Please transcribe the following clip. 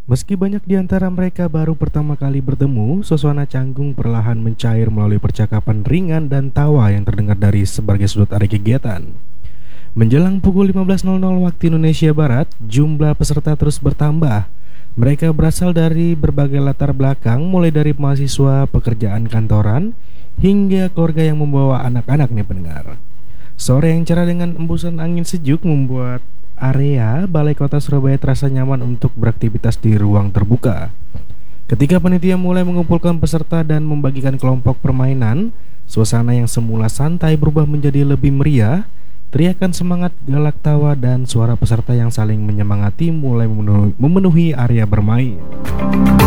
Meski banyak di antara mereka baru pertama kali bertemu, suasana canggung perlahan mencair melalui percakapan ringan dan tawa yang terdengar dari sebagai sudut area kegiatan. Menjelang pukul 15.00 waktu Indonesia Barat, jumlah peserta terus bertambah. Mereka berasal dari berbagai latar belakang, mulai dari mahasiswa, pekerjaan kantoran, hingga keluarga yang membawa anak-anak nih pendengar. Sore yang cerah dengan embusan angin sejuk membuat area Balai Kota Surabaya terasa nyaman untuk beraktivitas di ruang terbuka. Ketika panitia mulai mengumpulkan peserta dan membagikan kelompok permainan, suasana yang semula santai berubah menjadi lebih meriah. Teriakan semangat, galak tawa, dan suara peserta yang saling menyemangati mulai memenuhi area bermain.